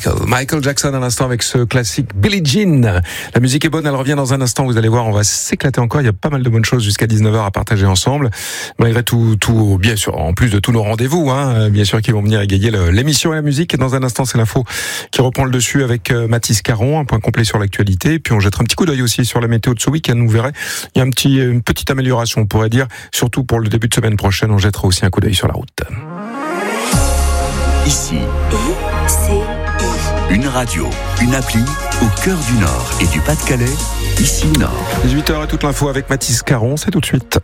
Michael Jackson à l'instant avec ce classique Billie Jean. La musique est bonne, elle revient dans un instant, vous allez voir, on va s'éclater encore, il y a pas mal de bonnes choses jusqu'à 19h à partager ensemble. Malgré tout, bien sûr, en plus de tous nos rendez-vous, bien sûr, qui vont venir égayer l'émission et la musique. Et dans un instant, c'est l'info qui reprend le dessus avec Mathis Caron, un point complet sur l'actualité. Et puis on jettera un petit coup d'œil aussi sur la météo de ce week-end, vous verrez. Il y a une petite amélioration, on pourrait dire, surtout pour le début de semaine prochaine, on jettera aussi un coup d'œil sur la route. Ici, une radio, une appli au cœur du Nord et du Pas-de-Calais, ici Nord. 18h et toute l'info avec Mathis Caron, c'est tout de suite.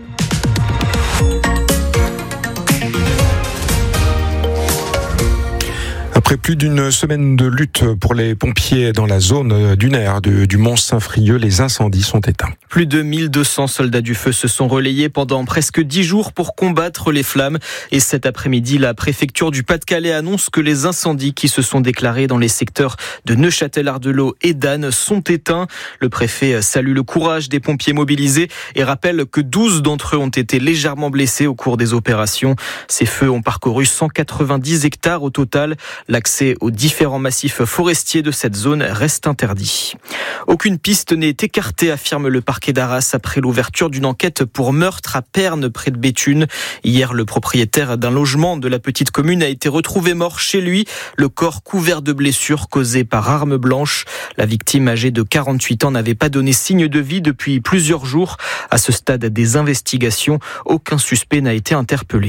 Après plus d'une semaine de lutte pour les pompiers dans la zone dunaire du Mont-Saint-Frieux, les incendies sont éteints. Plus de 1200 soldats du feu se sont relayés pendant presque 10 jours pour combattre les flammes. Et cet après-midi, la préfecture du Pas-de-Calais annonce que les incendies qui se sont déclarés dans les secteurs de Neuchâtel-Ardelot et d'Anne sont éteints. Le préfet salue le courage des pompiers mobilisés et rappelle que 12 d'entre eux ont été légèrement blessés au cours des opérations. Ces feux ont parcouru 190 hectares au total. L'accès aux différents massifs forestiers de cette zone reste interdit. Aucune piste n'est écartée, affirme le parquet d'Arras après l'ouverture d'une enquête pour meurtre à Pernes, près de Béthune. Hier, le propriétaire d'un logement de la petite commune a été retrouvé mort chez lui, le corps couvert de blessures causées par arme blanche. La victime, âgée de 48 ans, n'avait pas donné signe de vie depuis plusieurs jours. À ce stade des investigations, aucun suspect n'a été interpellé.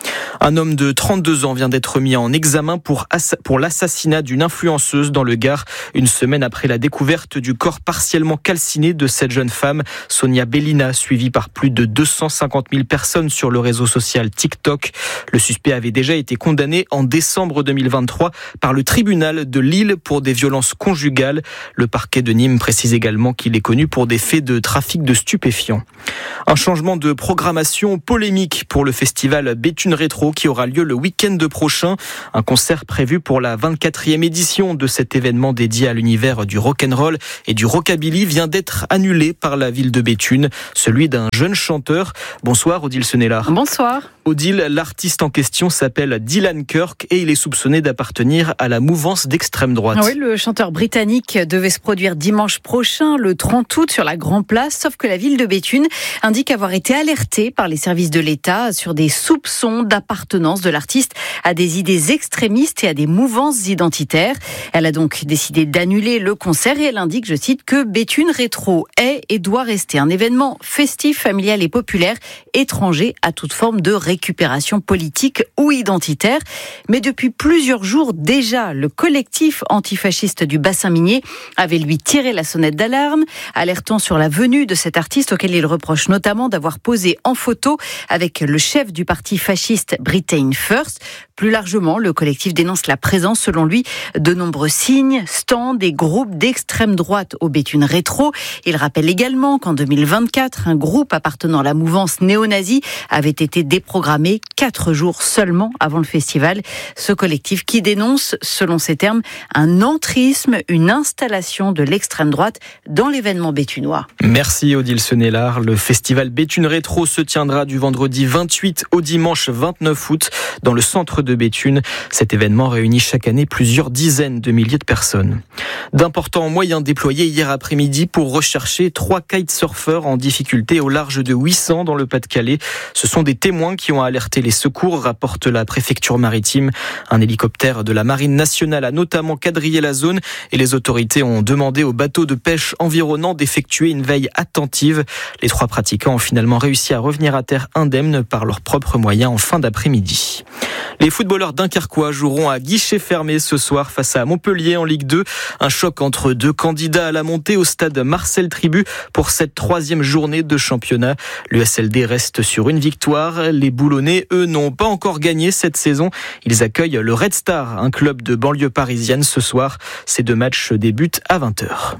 Un homme de 32 ans vient d'être mis en examen pour l'assassinat d'une influenceuse dans le Gard, une semaine après la découverte du corps partiellement calciné de cette jeune femme, Sonia Bellina, suivie par plus de 250 000 personnes sur le réseau social TikTok. Le suspect avait déjà été condamné en décembre 2023 par le tribunal de Lille pour des violences conjugales. Le parquet de Nîmes précise également qu'il est connu pour des faits de trafic de stupéfiants. Un changement de programmation polémique pour le festival Béthune Rétro qui aura lieu le week-end prochain. Un concert prévu pour la 24e édition de cet événement dédié à l'univers du rock'n'roll et du rockabilly vient d'être annulé par la ville de Béthune, celui d'un jeune chanteur. Bonsoir Odile Senelard. Bonsoir. Odile, l'artiste en question s'appelle Dylan Kirk et il est soupçonné d'appartenir à la mouvance d'extrême droite. Oui, le chanteur britannique devait se produire dimanche prochain, le 30 août, sur la Grand Place, sauf que la ville de Béthune indique avoir été alertée par les services de l'État sur des soupçons d'appartenance de l'artiste à des idées extrémistes et à des mouvances identitaires. Elle a donc décidé d'annuler le concert et elle indique, je cite, que Béthune Rétro est et doit rester un événement festif, familial et populaire, étranger à toute forme de récupération politique ou identitaire. Mais depuis plusieurs jours déjà, le collectif antifasciste du bassin minier avait lui tiré la sonnette d'alarme, alertant sur la venue de cet artiste auquel il reproche notamment d'avoir posé en photo avec le chef du parti fasciste Britain First. Plus largement, le collectif dénonce la présence, selon lui, de nombreux signes, stands et groupes d'extrême droite au Béthune Rétro. Il rappelle également qu'en 2024, un groupe appartenant à la mouvance néo-nazie avait été déprogrammé 4 jours seulement avant le festival. Ce collectif qui dénonce, selon ses termes, un entrisme, une installation de l'extrême droite dans l'événement béthunois. Merci Odile Senelard. Le festival Béthune Rétro se tiendra du vendredi 28 au dimanche 29 août dans le centre de Béthune. Cet événement réunit chaque année plusieurs dizaines de milliers de personnes. D'importants moyens déployés hier après-midi pour rechercher 3 kitesurfers en difficulté au large de 800 dans le Pas-de-Calais. Ce sont des témoins qui ont alerté les secours, rapporte la préfecture maritime. Un hélicoptère de la Marine nationale a notamment quadrillé la zone et les autorités ont demandé aux bateaux de pêche environnants d'effectuer une veille attentive. Les 3 pratiquants ont finalement réussi à revenir à terre indemnes par leurs propres moyens en fin d'après-midi. Les footballeurs dunkerquois joueront à guichet fermé ce soir face à Montpellier en Ligue 2. Un choc entre 2 candidats à la montée au stade Marcel Tribut pour cette 3e journée de championnat. Le SLD reste sur une victoire. Les Boulonnais, eux, n'ont pas encore gagné cette saison. Ils accueillent le Red Star, un club de banlieue parisienne ce soir. Ces 2 matchs débutent à 20h.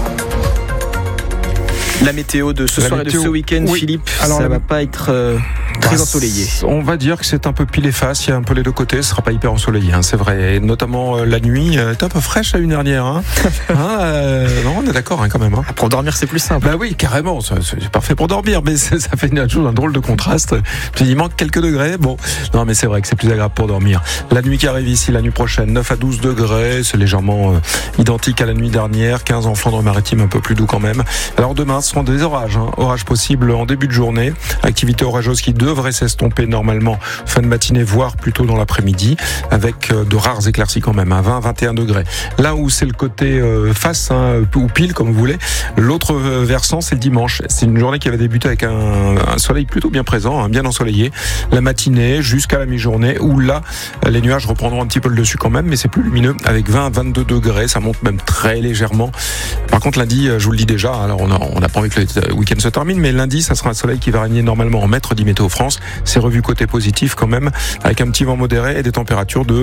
La météo de ce soir et de ce week-end, oui. Philippe, alors ça va pas être Très ensoleillé. On va dire que c'est un peu pile et face, il y a un peu les deux côtés, ce sera pas hyper ensoleillé, c'est vrai. Et notamment la nuit, est un peu fraîche la nuit dernière. Non, on est d'accord quand même. Pour dormir, c'est plus simple. Bah oui, carrément, c'est parfait pour dormir, mais ça fait un drôle de contraste. Puis il manque quelques degrés. Bon, non, mais c'est vrai que c'est plus agréable pour dormir. La nuit qui arrive ici, la nuit prochaine, 9 à 12 degrés, c'est légèrement identique à la nuit dernière, 15 en Flandre-Maritime, un peu plus doux quand même. Alors demain, ce seront des orages, orages possibles en début de journée, activité orageuse qui devrait s'estomper normalement fin de matinée, voire plutôt dans l'après-midi, avec de rares éclaircies quand même, à 20-21 degrés. Là où c'est le côté face, ou pile comme vous voulez, l'autre versant c'est le dimanche. C'est une journée qui avait débuté avec un soleil plutôt bien présent, bien ensoleillé, la matinée jusqu'à la mi-journée, où là les nuages reprendront un petit peu le dessus quand même, mais c'est plus lumineux avec 20-22 degrés, ça monte même très légèrement. Par contre lundi, je vous le dis déjà, alors on n'a pas envie que le week-end se termine, mais lundi ça sera un soleil qui va régner normalement en maître dit Météo France. C'est revu côté positif quand même, avec un petit vent modéré et des températures de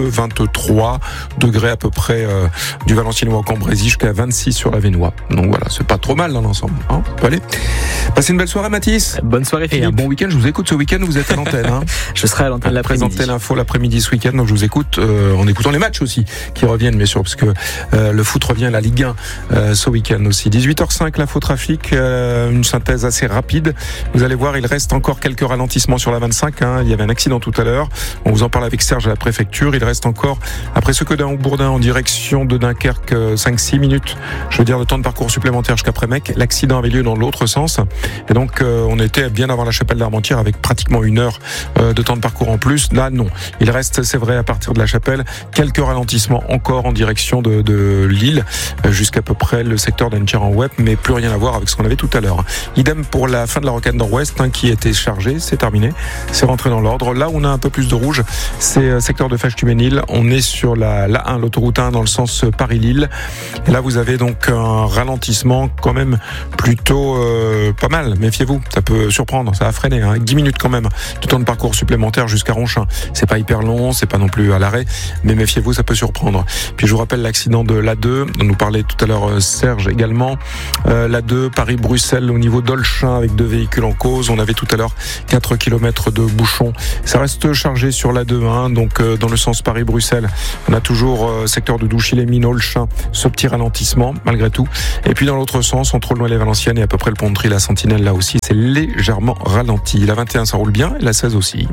23 degrés à peu près du Valenciennois au Cambrésis jusqu'à 26 sur la Vénois. Donc voilà, c'est pas trop mal dans l'ensemble. On peut aller. Passez une belle soirée Mathis. Bonne soirée Philippe. Et un bon week-end. Je vous écoute ce week-end, vous êtes à l'antenne. Je serai à l'antenne l'après-midi. Présenter l'info l'après-midi ce week-end, donc je vous écoute en écoutant les matchs aussi qui reviennent bien sûr, parce que le foot revient à la Ligue 1 ce week-end aussi. 18h05, l'info trafic, une synthèse assez rapide. Vous allez voir, il reste encore quelques ralentissements sur la 25. Il y avait un accident tout à l'heure. On vous en parle avec Serge à la préfecture. Il reste encore, après Sequedin-Bourdin en direction de Dunkerque, 5-6 minutes. Je veux dire, le temps de parcours supplémentaire jusqu'après Mecque. L'accident avait lieu dans l'autre sens. Et donc, on était bien avant la Chapelle d'Armentières avec pratiquement 1 heure de temps de parcours en plus. Là, non. Il reste, c'est vrai, à partir de la Chapelle, quelques ralentissements encore en direction de Lille, jusqu'à peu près le secteur d'Enchères-en-Web, mais plus rien à voir avec ce qu'on avait tout à l'heure. Idem pour la fin de la rocade nord-ouest, qui était chargée. C'est terminé. C'est rentré dans l'ordre. Là où on a un peu plus de rouge, c'est secteur de Fèche-Tuménil. On est sur la 1, l'autoroute 1 dans le sens Paris-Lille. Et là, vous avez donc un ralentissement quand même plutôt pas mal. Méfiez-vous, ça peut surprendre, ça va freiner. 10 minutes quand même de temps de parcours supplémentaire jusqu'à Ronchin. C'est pas hyper long, c'est pas non plus à l'arrêt, mais méfiez-vous, ça peut surprendre. Puis je vous rappelle l'accident de l'A2, dont nous parlait tout à l'heure Serge également. L'A2 Paris-Bruxelles au niveau d'Olchin avec 2 véhicules en cause. On avait tout à l'heure 4 km de bouchons. Ça reste chargé sur l'A2, donc dans le sens Paris-Bruxelles. On a toujours secteur de Douchy-les-Mines, Olchin, ce petit ralentissement malgré tout. Et puis dans l'autre sens, entre Aulnoy-les-Valenciennes et à peu près le pont de Tri, la Sentinelle, là aussi, c'est légèrement ralenti. La 21, ça roule bien, et la 16 aussi.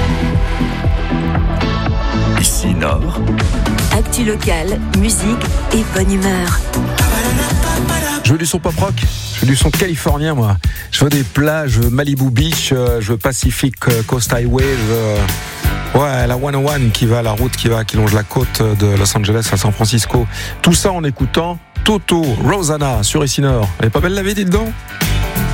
Ici Nord. Actu locale, musique et bonne humeur. Je veux du son pop rock, je veux du son californien moi. Je veux des plages, je veux Malibu Beach, je veux Pacific Coast Highway, je veux la 101 la route qui longe la côte de Los Angeles à San Francisco. Tout ça en écoutant Toto, Rosanna sur Ici Nord. Elle est pas belle la vie, dites donc.